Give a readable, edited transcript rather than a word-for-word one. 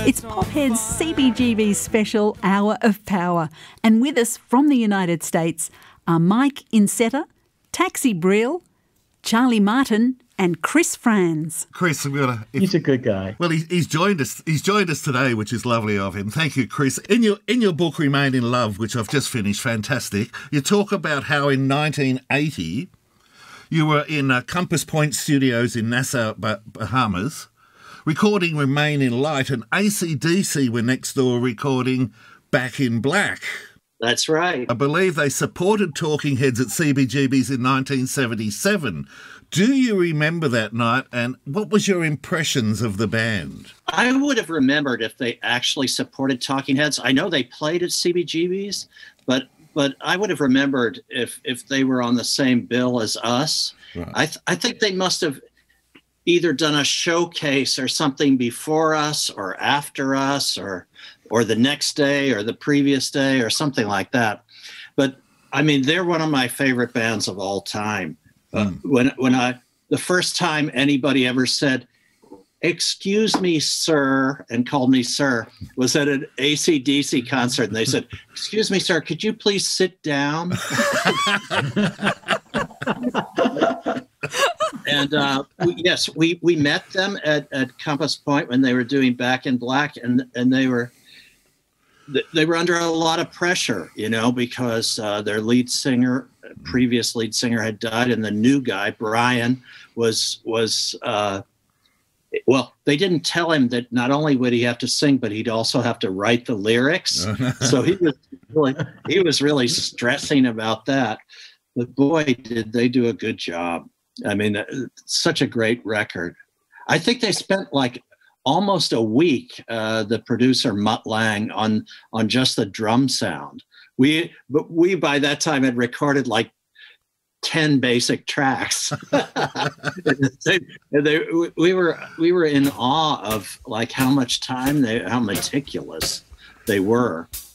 It's Pophead's CBGB special Hour of Power. And with us from the United States are Mike Insetta, Taxi Brill, Charlie Martin and Chris Frantz. Chris, he's a good guy. Well, he's joined us. He's joined us today, which is lovely of him. Thank you, Chris. In your book, Remain in Love, which I've just finished, fantastic, you talk about how in 1980 you were in Compass Point Studios in Nassau, Bahamas, recording Remain in Light, and AC/DC were next door recording Back in Black. That's right. I believe they supported Talking Heads at CBGB's in 1977. Do you remember that night, and what was your impressions of the band? I would have remembered if they actually supported Talking Heads. I know they played at CBGB's, but I would have remembered if they were on the same bill as us. Right. I think they must have either done a showcase or something before us or after us or the next day or the previous day or something like that. But I mean, they're one of my favorite bands of all time. The first time anybody ever said, "Excuse me, sir," and called me sir, was at an AC/DC concert. And they said, "Excuse me, sir, could you please sit down?" And yes, we met them at Compass Point when they were doing Back in Black, and they were under a lot of pressure, because their previous lead singer had died, and the new guy, Brian, was well, they didn't tell him that not only would he have to sing, but he'd also have to write the lyrics. So he was really stressing about that. But boy, did they do a good job. I mean, such a great record. I think they spent like almost a week, the producer Mutt Lang, on just the drum sound. We by that time had recorded like 10 basic tracks. We were in awe of like how much time how meticulous they were.